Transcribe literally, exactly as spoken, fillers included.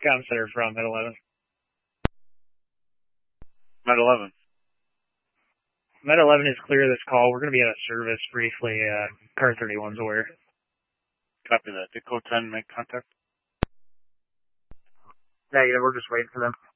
comm center from Med eleven. Med eleven. Med eleven is clear this call. We're going to be out of service briefly. Uh, car thirty-one's aware. Copy that. Did code ten make contact? Negative. We're just waiting for them.